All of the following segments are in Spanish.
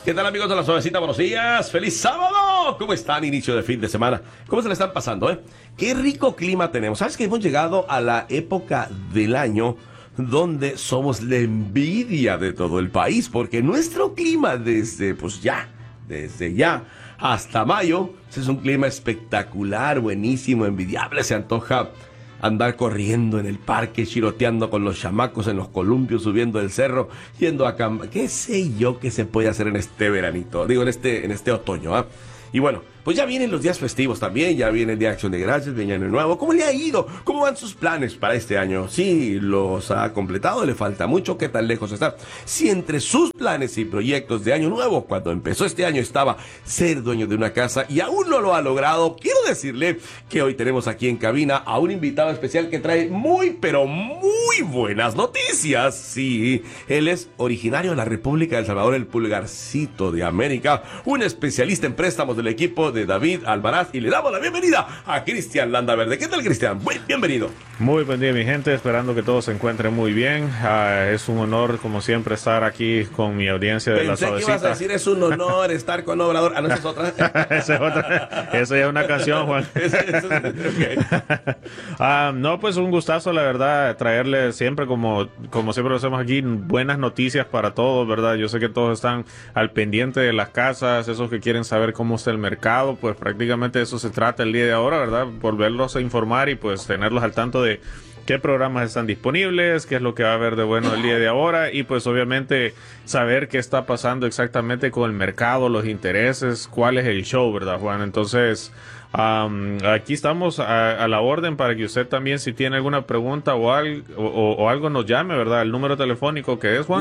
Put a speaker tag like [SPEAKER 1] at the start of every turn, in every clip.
[SPEAKER 1] ¿Qué tal, amigos de La Suavecita? Buenos días, feliz sábado. ¿Cómo están? Inicio de fin de semana. ¿Cómo se le están pasando, Qué rico clima tenemos. ¿Sabes que hemos llegado a la época del año donde somos la envidia de todo el país? Porque nuestro clima desde ya hasta mayo es un clima espectacular, buenísimo, envidiable. Se antoja andar corriendo en el parque, chiroteando con los chamacos en los columpios, subiendo el cerro, yendo a qué sé yo qué se puede hacer en este veranito, digo en este otoño, Y bueno, pues ya vienen los días festivos también, ya viene el Día de Acción de Gracias, viene Año Nuevo. ¿Cómo le ha ido? ¿Cómo van sus planes para este año? ¿Sí los ha completado? ¿Le falta mucho? ¿Qué tan lejos está? Si entre sus planes y proyectos de Año Nuevo, cuando empezó este año, estaba ser dueño de una casa y aún no lo ha logrado, quiero decirle que hoy tenemos aquí en cabina a un invitado especial que trae pero muy buenas noticias. Sí, él es originario de la República de El Salvador, el Pulgarcito de América, un especialista en préstamos del equipo de David Almaraz, y le damos la bienvenida a Cristian Landaverde. ¿Qué tal, Cristian? Bienvenido.
[SPEAKER 2] Muy buen día, mi gente, esperando que todos se encuentren muy bien. Es un honor, como siempre, estar aquí con mi audiencia de La Suavecita.
[SPEAKER 1] Pensé que ibas a decir, es un honor estar con Obrador. Ah, no, esa es otra.
[SPEAKER 2] Esa es otra. Esa ya es una canción, Juan.
[SPEAKER 1] Okay.
[SPEAKER 2] No, pues un gustazo, la verdad, traerle siempre, como siempre lo hacemos aquí, buenas noticias para todos, ¿verdad? Yo sé que todos están al pendiente de las casas, esos que quieren saber cómo está el mercado, pues prácticamente de eso se trata el día de ahora, ¿verdad? Volverlos a informar y pues tenerlos al tanto de qué programas están disponibles, qué es lo que va a haber de bueno el día de ahora, y pues obviamente saber qué está pasando exactamente con el mercado, los intereses, cuál es el show, ¿verdad, Juan? Entonces, aquí estamos a la orden para que usted también, si tiene alguna pregunta o algo, nos llame, ¿verdad? El número telefónico que es, Juan.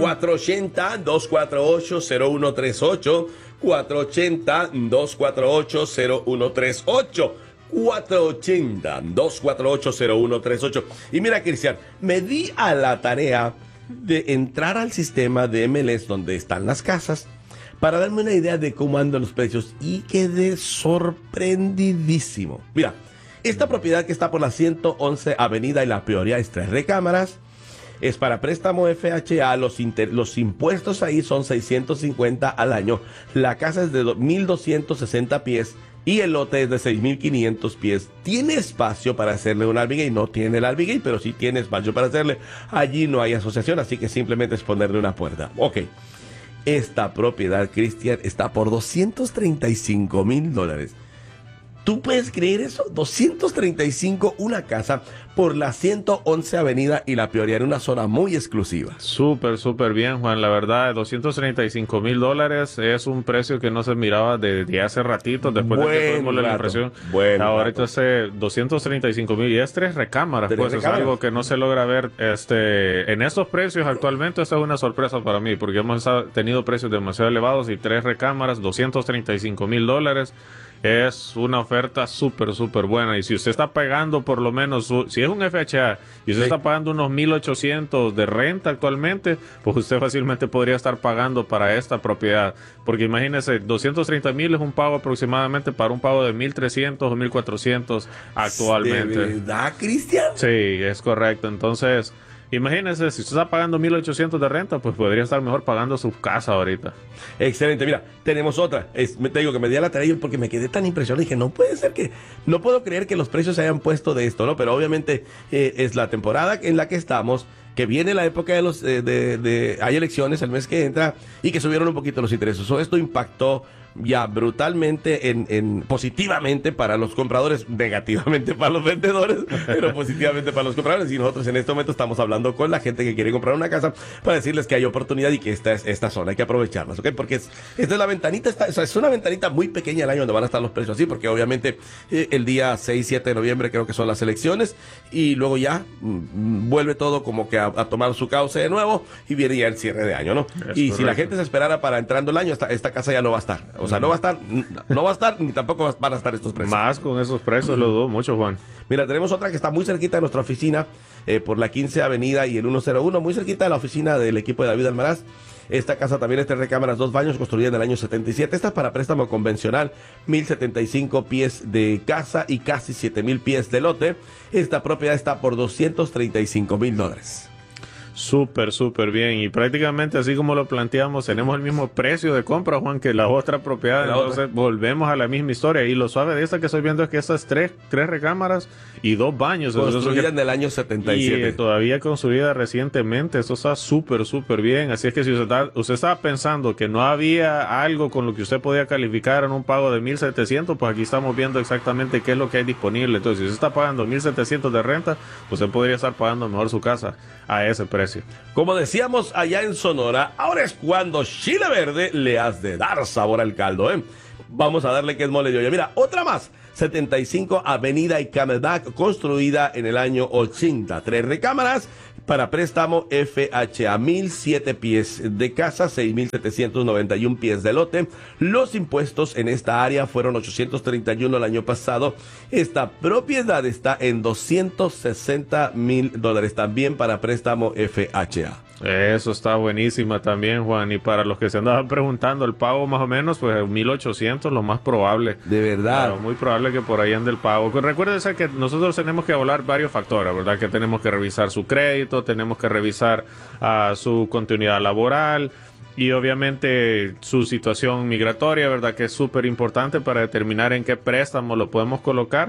[SPEAKER 1] 480-248-0138, 480-248-0138. 480-248-0138. Y mira, Cristian, me di a la tarea de entrar al sistema de MLS donde están las casas para darme una idea de cómo andan los precios, y quedé sorprendidísimo. Mira, esta propiedad que está por la 111 Avenida y La Peoria es 3 recámaras. Es para préstamo FHA, los impuestos ahí son 650 al año. La casa es de 1,260 pies y el lote es de 6,500 pies. Tiene espacio para hacerle un Alvigate, no tiene el Alvigate, pero sí tiene espacio para hacerle. Allí no hay asociación, así que simplemente es ponerle una puerta. Ok, esta propiedad, Cristian, está por $235,000. ¿Tú puedes creer eso? 235 una casa por la 111 Avenida y La Peoria, en una zona muy exclusiva.
[SPEAKER 2] Súper bien, Juan. La verdad, $235,000 es un precio que no se miraba desde hace ratito, después de que tuvimos la impresión. Ahorita hace 235,000 y es 3 recámaras, pues es algo que no se logra ver en estos precios actualmente. Esta es una sorpresa para mí, porque hemos tenido precios demasiado elevados, y 3 recámaras, $235,000. Es una oferta súper buena. Y si usted está pagando por lo menos, si es un FHA y usted está pagando unos 1,800 de renta actualmente, pues usted fácilmente podría estar pagando para esta propiedad. Porque imagínese, 230,000 es un pago aproximadamente para un pago de 1,300 o 1,400 actualmente.
[SPEAKER 1] ¿De verdad, Cristian?
[SPEAKER 2] Sí, es correcto. Entonces, imagínese, si usted está pagando 1,800 de renta, pues podría estar mejor pagando su casa ahorita.
[SPEAKER 1] Excelente, mira, tenemos otra. Te digo que me di a la tarea porque me quedé tan impresionado. Dije, no puedo creer que los precios se hayan puesto de esto, ¿no? Pero obviamente es la temporada en la que estamos, que viene la época de hay elecciones el mes que entra, y que subieron un poquito los intereses. Esto impactó ya brutalmente positivamente para los compradores, negativamente para los vendedores, pero positivamente para los compradores. Y nosotros en este momento estamos hablando con la gente que quiere comprar una casa para decirles que hay oportunidad y que esta zona hay que aprovecharlas, ¿ok? Porque esta es la ventanita, es una ventanita muy pequeña el año donde van a estar los precios así, porque obviamente el día 6-7 de noviembre creo que son las elecciones, y luego ya vuelve todo como que a tomar su cauce de nuevo, y viene ya el cierre de año, ¿no? Y si la gente se esperara para entrando el año, esta casa ya no va a estar. O sea, no va a estar, ni tampoco van a estar estos precios.
[SPEAKER 2] Más con esos precios, lo dudo mucho, Juan.
[SPEAKER 1] Mira, tenemos otra que está muy cerquita de nuestra oficina, por la 15 Avenida y el 101, muy cerquita de la oficina del equipo de David Almaraz. Esta casa también es 3 recámaras, 2 baños, construida en el año 77. Esta es para préstamo convencional, 1,075 pies de casa y casi 7,000 pies de lote. Esta propiedad está por $235,000.
[SPEAKER 2] Súper bien, y prácticamente así como lo planteamos, tenemos el mismo precio de compra, Juan, que la otra propiedad. Entonces volvemos a la misma historia, y lo suave de esta que estoy viendo es que estas tres recámaras y 2 baños.
[SPEAKER 1] Construida en el año 77.
[SPEAKER 2] Y todavía construida recientemente. Esto está súper bien. Así es que si usted estaba pensando que no había algo con lo que usted podía calificar en un pago de 1,700, pues aquí estamos viendo exactamente qué es lo que hay disponible. Entonces, si usted está pagando 1,700 de renta, usted podría estar pagando mejor su casa a ese precio.
[SPEAKER 1] Como decíamos allá en Sonora, ahora es cuando Chile Verde le has de dar sabor al caldo, ¿eh? Vamos a darle que es mole de olla. Mira, otra más. 75 Avenida y Camelback, construida en el año 80. 3 recámaras para préstamo FHA, 1,007 pies de casa, 6,791 pies de lote. Los impuestos en esta área fueron 831 el año pasado. Esta propiedad está en $260,000, también para préstamo FHA.
[SPEAKER 2] Eso está buenísima también, Juan. Y para los que se andaban preguntando, el pago más o menos, pues 1,800, lo más probable.
[SPEAKER 1] De verdad.
[SPEAKER 2] Claro, muy probable que por ahí ande el pago. Recuérdense que nosotros tenemos que evaluar varios factores, ¿verdad? Que tenemos que revisar su crédito, tenemos que revisar su continuidad laboral, y obviamente su situación migratoria, ¿verdad? Que es súper importante para determinar en qué préstamo lo podemos colocar,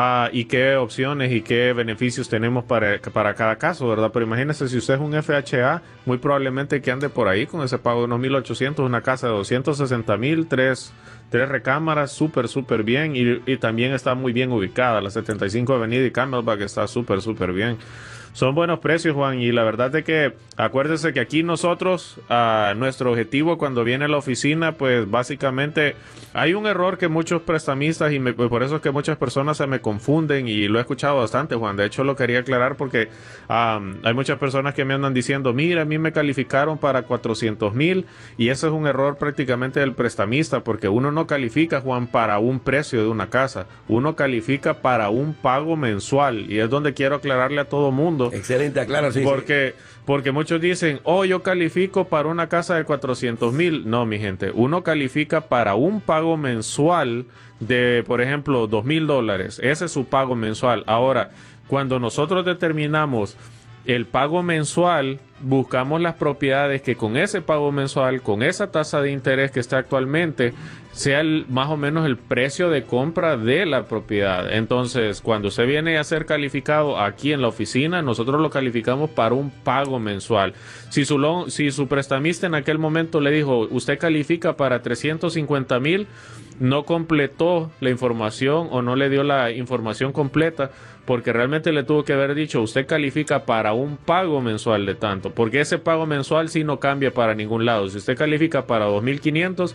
[SPEAKER 2] y qué opciones y qué beneficios tenemos para cada caso, ¿verdad? Pero imagínese, si usted es un FHA, muy probablemente que ande por ahí con ese pago de unos 1,800, una casa de 260,000, tres recámaras, súper bien, y también está muy bien ubicada. La 75 Avenida y Camelback está súper bien. Son buenos precios, Juan, y la verdad es que acuérdese que aquí nosotros, nuestro objetivo cuando viene a la oficina, pues básicamente hay un error que muchos prestamistas, y por eso es que muchas personas se me confunden, y lo he escuchado bastante, Juan. De hecho, lo quería aclarar porque hay muchas personas que me andan diciendo, mira, a mí me calificaron para 400,000, y ese es un error prácticamente del prestamista, porque uno no califica, Juan, para un precio de una casa, uno califica para un pago mensual, y es donde quiero aclararle a todo mundo.
[SPEAKER 1] Excelente, aclaro, sí.
[SPEAKER 2] Porque muchos dicen, yo califico para una casa de 400,000. No, mi gente, uno califica para un pago mensual de, por ejemplo, $2,000. Ese es su pago mensual. Ahora, cuando nosotros determinamos el pago mensual, buscamos las propiedades que con ese pago mensual, con esa tasa de interés que está actualmente, sea más o menos el precio de compra de la propiedad. Entonces, cuando usted viene a ser calificado aquí en la oficina, nosotros lo calificamos para un pago mensual. Si su prestamista en aquel momento le dijo, usted califica para 350,000, no completó la información o no le dio la información completa, porque realmente le tuvo que haber dicho, usted califica para un pago mensual de tanto, porque ese pago mensual sí no cambia para ningún lado. Si usted califica para 2,500,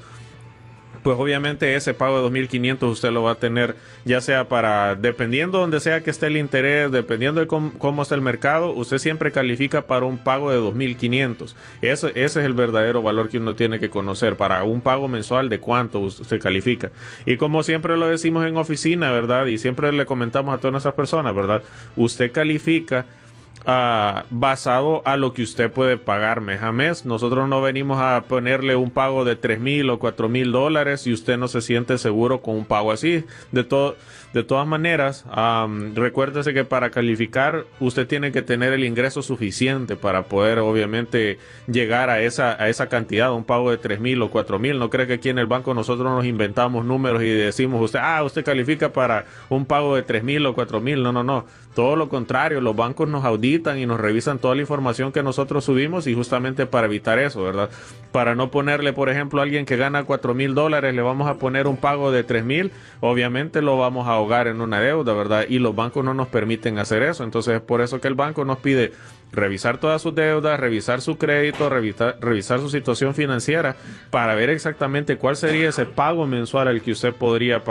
[SPEAKER 2] pues obviamente ese pago de 2,500 usted lo va a tener, ya sea dependiendo donde sea que esté el interés, dependiendo de cómo está el mercado, usted siempre califica para un pago de 2,500. Ese es el verdadero valor que uno tiene que conocer, para un pago mensual de cuánto usted califica. Y como siempre lo decimos en oficina, ¿verdad? Y siempre le comentamos a todas nuestras personas, ¿verdad? Usted califica basado a lo que usted puede pagar mes a mes. Nosotros no venimos a ponerle un pago de $3,000 o $4,000 y usted no se siente seguro con un pago así. De todas maneras, recuérdese que para calificar usted tiene que tener el ingreso suficiente para poder obviamente llegar a esa cantidad, un pago de $3,000 o $4,000. No cree que aquí en el banco nosotros nos inventamos números y decimos usted califica para un pago de $3,000 o $4,000. No. Todo lo contrario, los bancos nos auditan y nos revisan toda la información que nosotros subimos, y justamente para evitar eso, ¿verdad? Para no ponerle, por ejemplo, a alguien que gana $4,000, le vamos a poner un pago de $3,000, obviamente lo vamos a ahogar en una deuda, ¿verdad? Y los bancos no nos permiten hacer eso. Entonces es por eso que el banco nos pide revisar todas sus deudas, revisar su crédito, revisar su situación financiera, para ver exactamente cuál sería ese pago mensual al que usted podría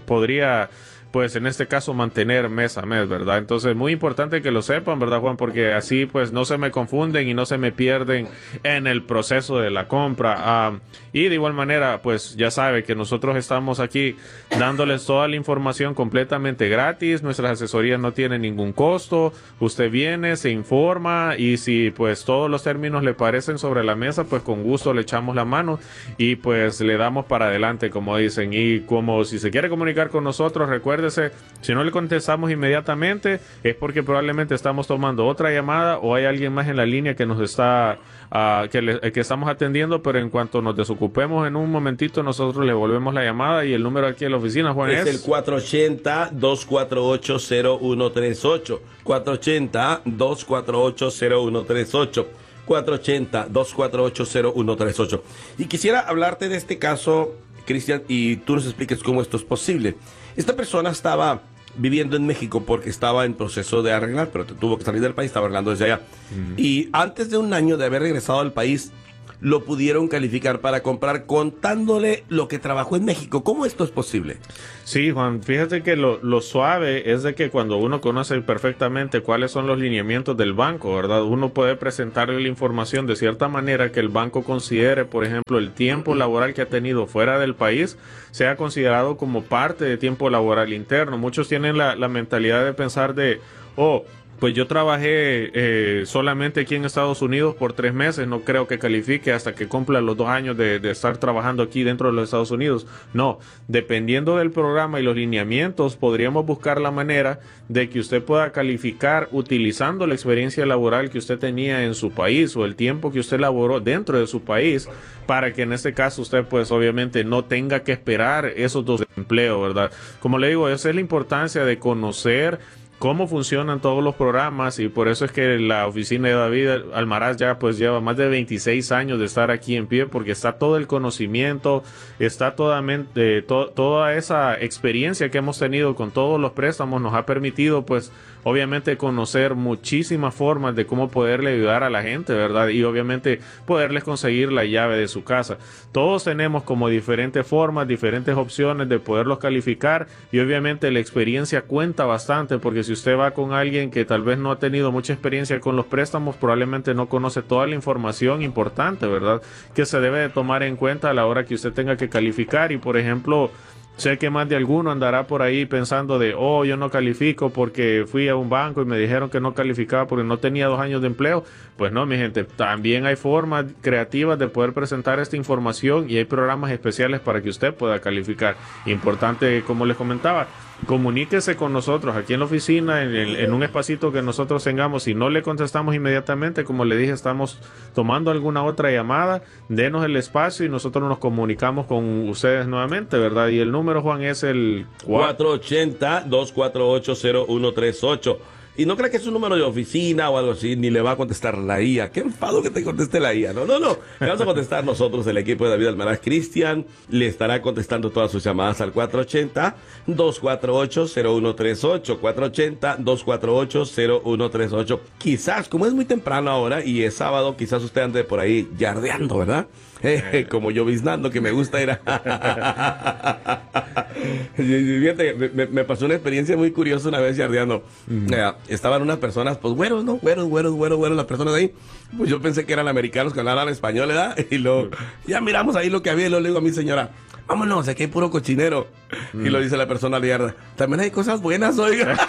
[SPEAKER 2] pues en este caso mantener mes a mes, ¿verdad? Entonces muy importante que lo sepan, ¿verdad, Juan? Porque así pues no se me confunden y no se me pierden en el proceso de la compra. Y de igual manera, pues ya sabe que nosotros estamos aquí dándoles toda la información completamente gratis. Nuestras asesorías no tienen ningún costo. Usted viene, se informa, y si pues todos los términos le parecen sobre la mesa, pues con gusto le echamos la mano y pues le damos para adelante, como dicen. Y como si se quiere comunicar con nosotros, recuerde acuérdese, si no le contestamos inmediatamente es porque probablemente estamos tomando otra llamada o hay alguien más en la línea que nos está que estamos atendiendo, pero en cuanto nos desocupemos en un momentito nosotros le volvemos la llamada. Y el número aquí en la oficina, Juan,
[SPEAKER 1] es el 480-248-0138, 480-248-0138, 480-248-0138. Y quisiera hablarte de este caso, Cristian, y tú nos expliques cómo esto es posible. Esta persona estaba viviendo en México porque estaba en proceso de arreglar, pero tuvo que salir del país, estaba arreglando desde allá. Y antes de un año de haber regresado al país, lo pudieron calificar para comprar contándole lo que trabajó en México. ¿Cómo esto es posible?
[SPEAKER 2] Sí, Juan, fíjate que lo suave es de que cuando uno conoce perfectamente cuáles son los lineamientos del banco, ¿verdad? Uno puede presentarle la información de cierta manera que el banco considere, por ejemplo, el tiempo laboral que ha tenido fuera del país sea considerado como parte de tiempo laboral interno. Muchos tienen la mentalidad de pensar de, pues yo trabajé solamente aquí en Estados Unidos por 3 meses, no creo que califique hasta que cumpla los 2 años de estar trabajando aquí dentro de los Estados Unidos. No, dependiendo del programa y los lineamientos, podríamos buscar la manera de que usted pueda calificar utilizando la experiencia laboral que usted tenía en su país o el tiempo que usted laboró dentro de su país, para que en este caso usted pues obviamente no tenga que esperar esos 2 empleos, ¿verdad? Como le digo, esa es la importancia de conocer cómo funcionan todos los programas, y por eso es que la oficina de David Almaraz ya pues lleva más de 26 años de estar aquí en pie, porque está todo el conocimiento, está toda esa experiencia que hemos tenido con todos los préstamos, nos ha permitido pues obviamente conocer muchísimas formas de cómo poderle ayudar a la gente, ¿verdad? Y obviamente poderles conseguir la llave de su casa. Todos tenemos como diferentes formas, diferentes opciones de poderlos calificar, y obviamente la experiencia cuenta bastante, porque si usted va con alguien que tal vez no ha tenido mucha experiencia con los préstamos, probablemente no conoce toda la información importante, ¿verdad?, que se debe de tomar en cuenta a la hora que usted tenga que calificar. Y por ejemplo, sé que más de alguno andará por ahí pensando de, yo no califico porque fui a un banco y me dijeron que no calificaba porque no tenía 2 años de empleo. Pues no, mi gente, también hay formas creativas de poder presentar esta información, y hay programas especiales para que usted pueda calificar. Importante, como les comentaba, comuníquese con nosotros aquí en la oficina, en un espacito que nosotros tengamos. Si no le contestamos inmediatamente, como le dije, estamos tomando alguna otra llamada, denos el espacio y nosotros nos comunicamos con ustedes nuevamente, ¿verdad? Y el número, Juan, es el
[SPEAKER 1] 480-248-0138. Y no crea que es un número de oficina o algo así, ni le va a contestar la IA. Qué enfado que te conteste la IA. No. Le vamos a contestar nosotros, el equipo de David Almaraz. Cristian le estará contestando todas sus llamadas al 480-248-0138. 480-248-0138. Quizás, como es muy temprano ahora y es sábado, quizás usted ande por ahí yardeando, ¿verdad? Como yo biznando, que me gusta ir a... Fíjate, me pasó una experiencia muy curiosa una vez yardeando. Estaban unas personas, pues güeros, ¿no? Güeros, las personas ahí. Pues yo pensé que eran americanos que hablaban español, ¿verdad? Y ya miramos ahí lo que había, y lo le digo a mi señora, vámonos, aquí hay puro cochinero. Y lo dice la persona de yarda, también hay cosas buenas, oiga.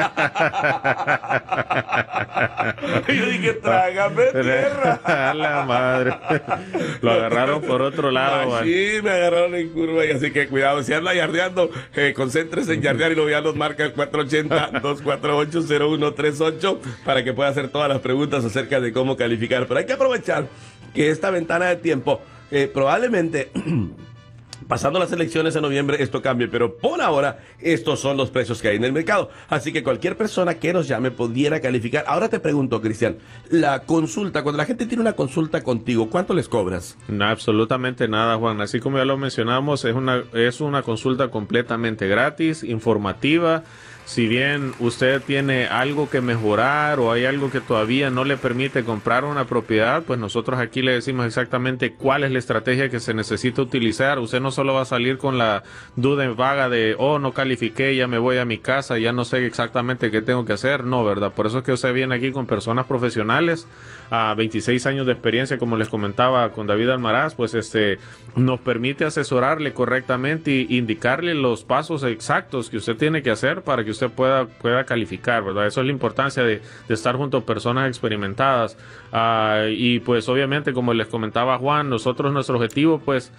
[SPEAKER 1] Y yo dije, trágame tierra.
[SPEAKER 2] A la madre. Lo agarraron por otro lado.
[SPEAKER 1] Sí, me agarraron en curva, y así que cuidado, si anda yardeando, concéntrese en yardear, y luego ya nos marca el 480-248-0138 para que pueda hacer todas las preguntas acerca de cómo calificar. Pero hay que aprovechar que esta ventana de tiempo, probablemente... pasando las elecciones en noviembre esto cambie, pero por ahora estos son los precios que hay en el mercado. Así que cualquier persona que nos llame pudiera calificar. Ahora te pregunto, Cristian, la consulta, cuando la gente tiene una consulta contigo, ¿cuánto les cobras?
[SPEAKER 2] No, absolutamente nada, Juan. Así como ya lo mencionamos, es una consulta completamente gratis, informativa. Si bien usted tiene algo que mejorar o hay algo que todavía no le permite comprar una propiedad, pues nosotros aquí le decimos exactamente cuál es la estrategia que se necesita utilizar. Usted no solo va a salir con la duda vaga de, no califiqué, ya me voy a mi casa, ya no sé exactamente qué tengo que hacer. No, ¿verdad? Por eso es que usted viene aquí con personas profesionales, a 26 años de experiencia, como les comentaba, con David Almaraz, pues nos permite asesorarle correctamente e indicarle los pasos exactos que usted tiene que hacer para que usted pueda calificar, ¿verdad? Eso es la importancia de estar junto a personas experimentadas. Y pues obviamente, como les comentaba Juan, nuestro objetivo pues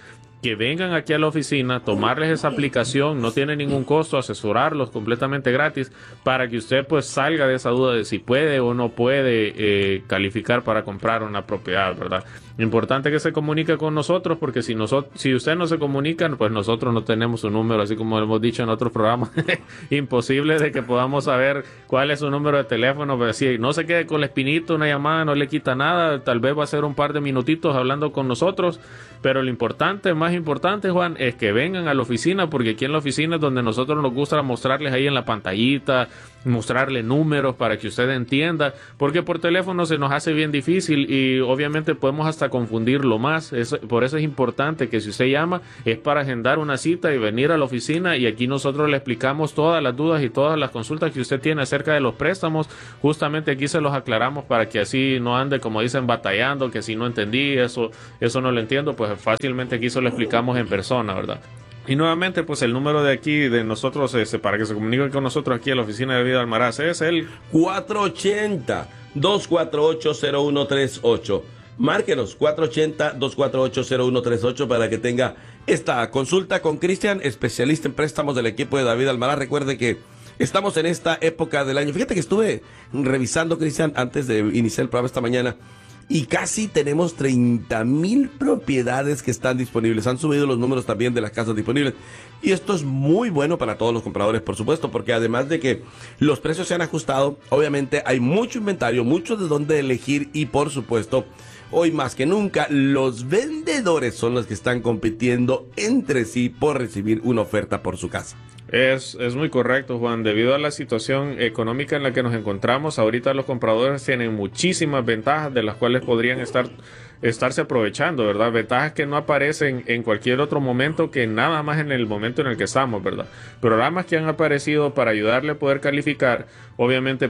[SPEAKER 2] que vengan aquí a la oficina, tomarles esa aplicación, no tiene ningún costo, asesorarlos completamente gratis para que usted pues salga de esa duda de si puede o no puede calificar para comprar una propiedad, ¿verdad? Importante que se comunique con nosotros, porque si usted no se comunica, pues nosotros no tenemos su número, así como hemos dicho en otros programas. Imposible de que podamos saber cuál es su número de teléfono, pero si no se quede con la espinita, una llamada no le quita nada, tal vez va a ser un par de minutitos hablando con nosotros, pero lo importante, más importante, Juan, es que vengan a la oficina, porque aquí en la oficina es donde nosotros nos gusta mostrarles ahí en la pantallita, mostrarle números para que usted entienda, porque por teléfono se nos hace bien difícil y obviamente podemos hasta confundirlo más. Por eso es importante que si usted llama es para agendar una cita y venir a la oficina, y aquí nosotros le explicamos todas las dudas y todas las consultas que usted tiene acerca de los préstamos. Justamente aquí se los aclaramos para que así no ande, como dicen, batallando, que si no entendí eso no lo entiendo, pues fácilmente aquí se lo explicamos en persona, ¿verdad? Y nuevamente, pues el número de aquí de nosotros, para que se comuniquen con nosotros aquí a la oficina de David Almaraz, es el
[SPEAKER 1] 480-248-0138. Márquenos 480-248-0138 para que tenga esta consulta con Cristian, especialista en préstamos del equipo de David Almaraz. Recuerde que estamos en esta época del año. Fíjate que estuve revisando, Cristian, antes de iniciar el programa esta mañana, y casi tenemos 30,000 propiedades que están disponibles. Han subido los números también de las casas disponibles. Y esto es muy bueno para todos los compradores, por supuesto, porque además de que los precios se han ajustado, obviamente hay mucho inventario, mucho de dónde elegir, y por supuesto, hoy más que nunca, los vendedores son los que están compitiendo entre sí por recibir una oferta por su casa.
[SPEAKER 2] Es muy correcto, Juan. Debido a la situación económica en la que nos encontramos, ahorita los compradores tienen muchísimas ventajas de las cuales podrían estarse aprovechando, ¿verdad? Ventajas que no aparecen en cualquier otro momento, que nada más en el momento en el que estamos, ¿verdad? Programas que han aparecido para ayudarle a poder calificar, obviamente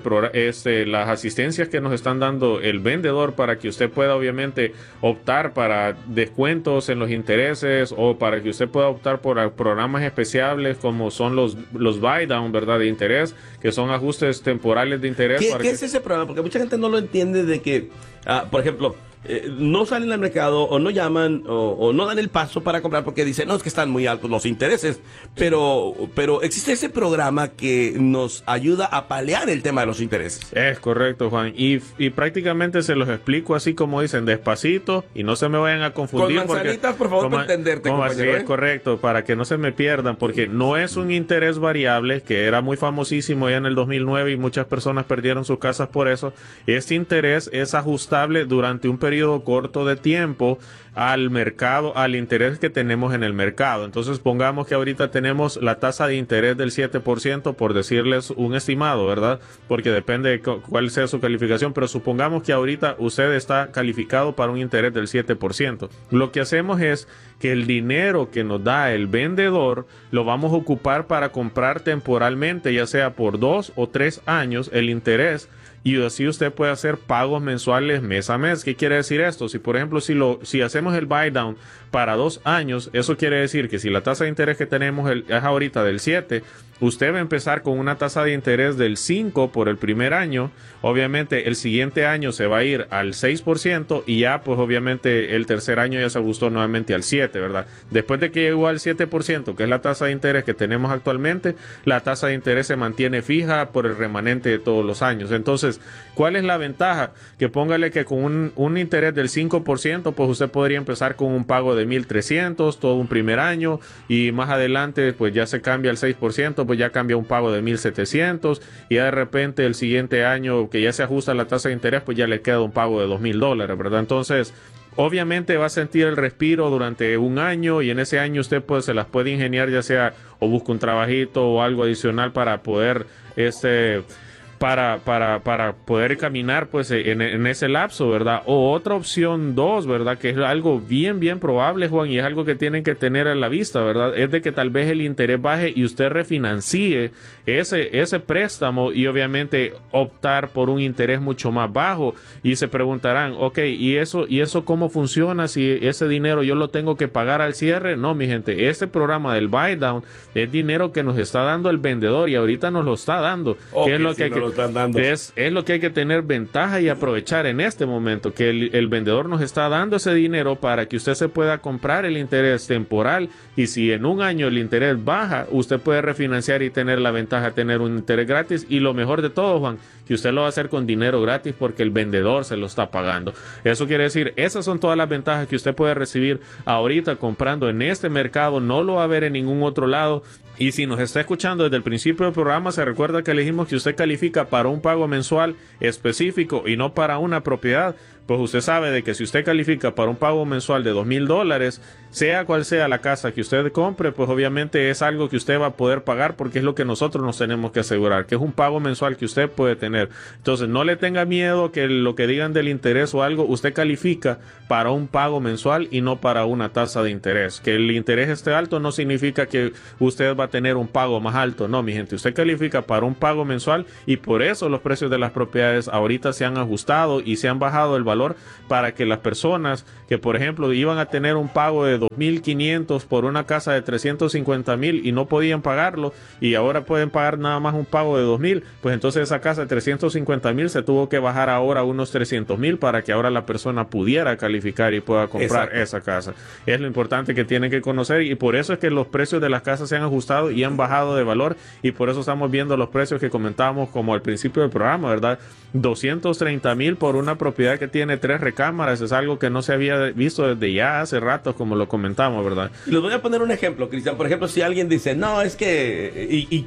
[SPEAKER 2] las asistencias que nos están dando el vendedor para que usted pueda obviamente optar para descuentos en los intereses, o para que usted pueda optar por programas especiales como son los buy down, ¿verdad? De interés, que son ajustes temporales de interés.
[SPEAKER 1] ¿Qué es ese programa? Porque mucha gente no lo entiende, de que, por ejemplo, no salen al mercado o no llaman o no dan el paso para comprar porque dicen, no, es que están muy altos los intereses, pero existe ese programa que nos ayuda a paliar el tema de los intereses.
[SPEAKER 2] Es correcto, Juan, y prácticamente se los explico así como dicen, despacito, y no se me vayan a confundir.
[SPEAKER 1] Con manzanitas, por favor, para entenderte, compañero.
[SPEAKER 2] Así es correcto, para que no se me pierdan, porque no es un interés variable, que era muy famosísimo ya en el 2009 y muchas personas perdieron sus casas por eso. Este interés es ajustable durante un periodo corto de tiempo al mercado, al interés que tenemos en el mercado. Entonces pongamos que ahorita tenemos la tasa de interés del 7%, por decirles un estimado, ¿verdad? Porque depende de cuál sea su calificación, pero supongamos que ahorita usted está calificado para un interés del 7%. Lo que hacemos es que el dinero que nos da el vendedor lo vamos a ocupar para comprar temporalmente, ya sea por 2 o 3 años, el interés, y así usted puede hacer pagos mensuales mes a mes. ¿Qué quiere decir esto? Si por ejemplo si hacemos el buy down para 2 años, eso quiere decir que si la tasa de interés que tenemos es ahorita del 7, usted va a empezar con una tasa de interés del 5 por el primer año. Obviamente el siguiente año se va a ir al 6%, y ya pues obviamente el tercer año ya se ajustó nuevamente al 7, ¿verdad? Después de que llegó al 7%, que es la tasa de interés que tenemos actualmente, la tasa de interés se mantiene fija por el remanente de todos los años. Entonces, ¿cuál es la ventaja? Que póngale que con un interés del 5%, pues usted podría empezar con un pago de 1,300 todo un primer año, y más adelante pues ya se cambia al 6%, pues ya cambia un pago de 1,700, y ya de repente el siguiente año que ya se ajusta la tasa de interés, pues ya le queda un pago de $2,000, ¿verdad? Entonces, obviamente va a sentir el respiro durante un año, y en ese año usted pues se las puede ingeniar, ya sea o busca un trabajito o algo adicional para poder para poder caminar pues en ese lapso, ¿verdad? O otra opción 2, ¿verdad? Que es algo bien probable, Juan, y es algo que tienen que tener a la vista, ¿verdad? Es de que tal vez el interés baje y usted refinancie ese préstamo, y obviamente optar por un interés mucho más bajo, y se preguntarán, ok, ¿y eso cómo funciona? Si ese dinero yo lo tengo que pagar al cierre. No, mi gente, este programa del buy down es dinero que nos está dando el vendedor, y ahorita nos lo está dando.
[SPEAKER 1] Okay,
[SPEAKER 2] ¿Qué es lo que hay que
[SPEAKER 1] están dando.
[SPEAKER 2] Es lo que hay que tener ventaja y aprovechar en este momento, que el vendedor nos está dando ese dinero para que usted se pueda comprar el interés temporal, y si en un año el interés baja, usted puede refinanciar y tener la ventaja de tener un interés gratis. Y lo mejor de todo, Juan, que usted lo va a hacer con dinero gratis porque el vendedor se lo está pagando. Eso quiere decir, esas son todas las ventajas que usted puede recibir ahorita comprando en este mercado. No lo va a ver en ningún otro lado. Y si nos está escuchando desde el principio del programa, se recuerda que le dijimos que usted califica para un pago mensual específico y no para una propiedad. Pues usted sabe de que si usted califica para un pago mensual de $2,000, sea cual sea la casa que usted compre, pues obviamente es algo que usted va a poder pagar, porque es lo que nosotros nos tenemos que asegurar, que es un pago mensual que usted puede tener. Entonces no le tenga miedo que lo que digan del interés o algo, usted califica para un pago mensual y no para una tasa de interés. Que el interés esté alto no significa que usted va a tener un pago más alto. No, mi gente, usted califica para un pago mensual, y por eso los precios de las propiedades ahorita se han ajustado y se han bajado el valor, para que las personas que, por ejemplo, iban a tener un pago de $2,500 por una casa de $350,000 y no podían pagarlo, y ahora pueden pagar nada más un pago de $2,000, pues entonces esa casa de $350,000 se tuvo que bajar ahora a unos $300,000 para que ahora la persona pudiera calificar y pueda comprar esa casa. Es lo importante que tienen que conocer, y por eso es que los precios de las casas se han ajustado y han bajado de valor, y por eso estamos viendo los precios que comentábamos como al principio del programa, ¿verdad? $230,000 por una propiedad que tiene 3 recámaras, es algo que no se había visto desde ya hace rato, como lo comentamos, ¿verdad?
[SPEAKER 1] Y les voy a poner un ejemplo, Cristian. Por ejemplo, si alguien dice, no, es que...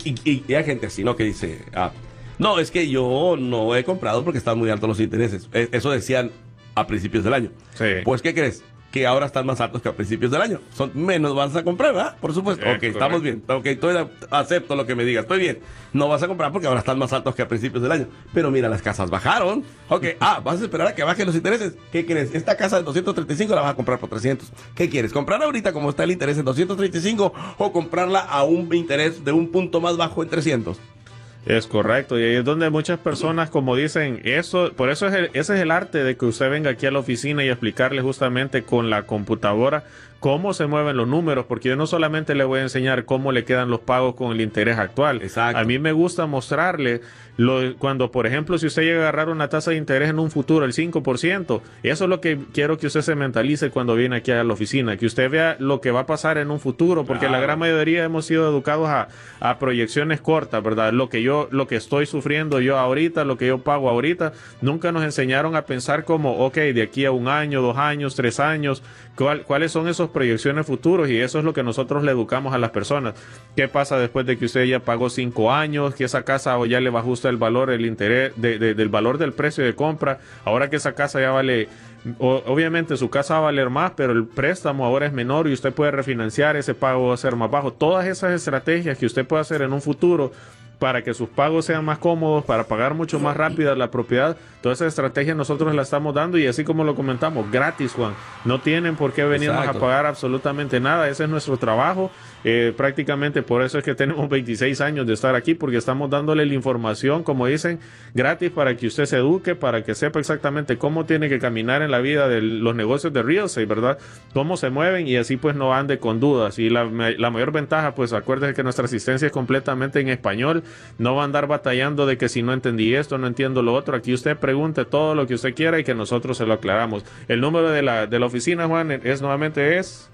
[SPEAKER 1] Y hay gente así, ¿no? Que dice, no, es que yo no he comprado porque están muy altos los intereses. Eso decían a principios del año.
[SPEAKER 2] Sí.
[SPEAKER 1] Pues, ¿qué crees? Que ahora están más altos que a principios del año. Son menos, vas a comprar, ¿verdad? Por supuesto. Ok,
[SPEAKER 2] correcto.
[SPEAKER 1] Estamos bien. Ok, acepto lo que me digas. Estoy bien. No vas a comprar porque ahora están más altos que a principios del año. Pero mira, las casas bajaron. Ok, vas a esperar a que bajen los intereses. ¿Qué quieres? Esta casa de 235 la vas a comprar por 300. ¿Qué quieres? ¿Comprar ahorita como está el interés en 235 o comprarla a un interés de un punto más bajo en 300?
[SPEAKER 2] Es correcto, y ahí es donde muchas personas, como dicen, por eso ese es el arte de que usted venga aquí a la oficina y explicarle justamente con la computadora cómo se mueven los números, porque yo no solamente le voy a enseñar cómo le quedan los pagos con el interés actual.
[SPEAKER 1] Exacto.
[SPEAKER 2] A mí me gusta mostrarle cuando, por ejemplo, si usted llega a agarrar una tasa de interés en un futuro, el 5%, eso es lo que quiero que usted se mentalice cuando viene aquí a la oficina, que usted vea lo que va a pasar en un futuro, porque la gran mayoría hemos sido educados a proyecciones cortas, ¿verdad? Lo que estoy sufriendo yo ahorita, lo que yo pago ahorita, nunca nos enseñaron a pensar como, ok, de aquí a 1 año, 2 años, 3 años, cuáles son esas proyecciones futuros, y eso es lo que nosotros le educamos a las personas. ¿Qué pasa después de que usted ya pagó 5 años, que esa casa o ya le va a ajustar el valor, el interés del valor del precio de compra? Ahora que esa casa ya vale, obviamente su casa va a valer más, pero el préstamo ahora es menor y usted puede refinanciar, ese pago va a ser más bajo. Todas esas estrategias que usted puede hacer en un futuro para que sus pagos sean más cómodos, para pagar mucho más rápida la propiedad, todas esas estrategias nosotros las estamos dando, y así como lo comentamos, gratis, Juan. No tienen por qué venirnos a pagar absolutamente nada, ese es nuestro trabajo. Prácticamente por eso es que tenemos 26 años de estar aquí, porque estamos dándole la información, como dicen, gratis, para que usted se eduque, para que sepa exactamente cómo tiene que caminar en la vida de los negocios de real estate, ¿verdad? Cómo se mueven, y así pues no ande con dudas. Y la mayor ventaja, pues acuérdese que nuestra asistencia es completamente en español, no va a andar batallando de que si no entendí esto, no entiendo lo otro. Aquí usted pregunte todo lo que usted quiera y que nosotros se lo aclaramos. El número de la oficina, Juan, nuevamente es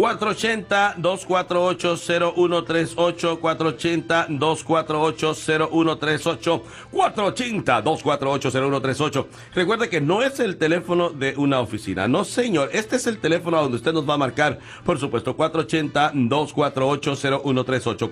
[SPEAKER 1] 480-248-0138, 480-248-0138, 480-248-0138. Recuerde que no es el teléfono de una oficina, no señor, este es el teléfono a donde usted nos va a marcar, por supuesto, 480-248-0138,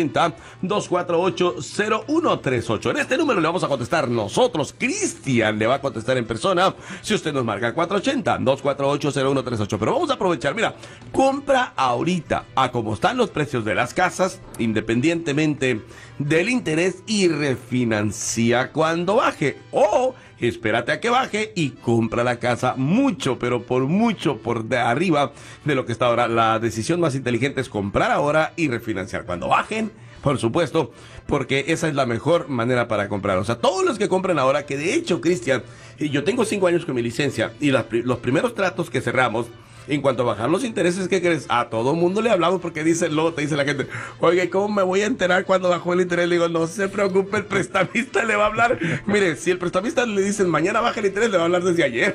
[SPEAKER 1] 480-248-0138. En este número le vamos a contestar nosotros, Cristian le va a contestar en persona, si usted nos marca 480-248-0138, pero vamos a aprovechar, mira, compra ahorita a como están los precios de las casas, independientemente del interés, y refinancia cuando baje. O espérate a que baje y compra la casa mucho, pero por mucho por de arriba de lo que está ahora. La decisión más inteligente es comprar ahora y refinanciar cuando bajen, por supuesto, porque esa es la mejor manera para comprar. O sea, todos los que compran ahora, que de hecho, Cristian, yo tengo 5 años con mi licencia, y los primeros tratos que cerramos, En cuanto a bajar los intereses, ¿qué crees? A todo mundo le hablamos porque luego te dice la gente, oye, ¿cómo me voy a enterar cuando bajó el interés? Le digo, no se preocupe, el prestamista le va a hablar. Mire, si el prestamista le dicen mañana baja el interés, le va a hablar desde ayer.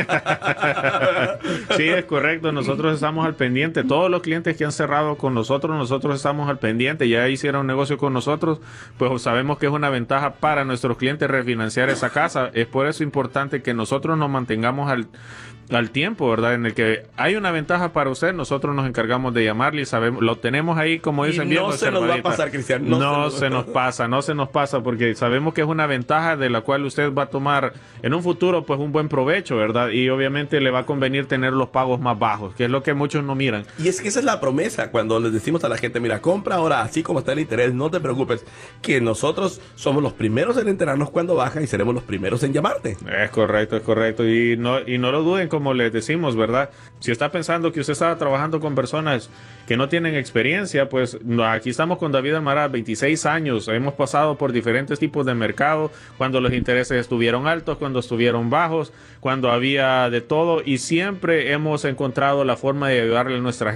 [SPEAKER 2] Sí, es correcto. Nosotros estamos al pendiente. Todos los clientes que han cerrado con nosotros estamos al pendiente. Ya hicieron negocio con nosotros, pues sabemos que es una ventaja para nuestros clientes refinanciar esa casa. Es por eso importante que nosotros nos mantengamos al tiempo, ¿verdad? En el que hay una ventaja para usted, nosotros nos encargamos de llamarle y sabemos, lo tenemos ahí, como dicen, bien
[SPEAKER 1] no se nos va a pasar, Cristian.
[SPEAKER 2] No se nos pasa, porque sabemos que es una ventaja de la cual usted va a tomar en un futuro, pues, un buen provecho, ¿verdad? Y obviamente le va a convenir tener los pagos más bajos, que es lo que muchos no miran.
[SPEAKER 1] Y es que esa es la promesa, cuando les decimos a la gente, mira, compra ahora, así como está el interés, no te preocupes, que nosotros somos los primeros en enterarnos cuando baja y seremos los primeros en llamarte.
[SPEAKER 2] Es correcto, y no lo duden, como les decimos, ¿verdad? Si está pensando que usted está trabajando con personas que no tienen experiencia, pues aquí estamos con David Almaraz, 26 años, hemos pasado por diferentes tipos de mercado, cuando los intereses estuvieron altos, cuando estuvieron bajos, cuando había de todo, y siempre hemos encontrado la forma de ayudarle a nuestra gente